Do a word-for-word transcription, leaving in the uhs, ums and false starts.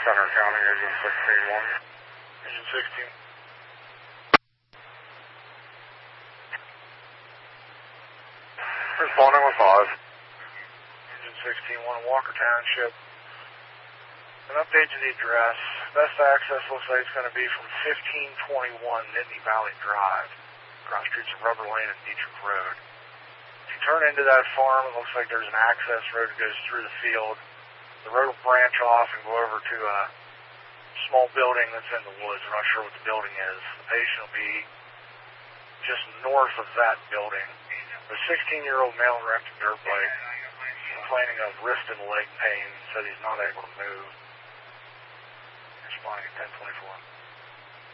Center County, Engine sixteen one. Engine sixteen. Responding with five. Engine sixteen one, Walker Township. An update to the address. Best access looks like it's going to be from fifteen twenty-one Nittany Valley Drive, across streets of Rubber Lane and Dietrich Road. If you turn into that farm, it looks like there's an access road that goes through the field. The road will branch off and go over to a small building that's in the woods. I'm not sure what the building is. The patient will be just north of that building. A sixteen-year-old male wrecked a dirt bike, complaining of wrist and leg pain, said he's not able to move. Responding at ten twenty-four.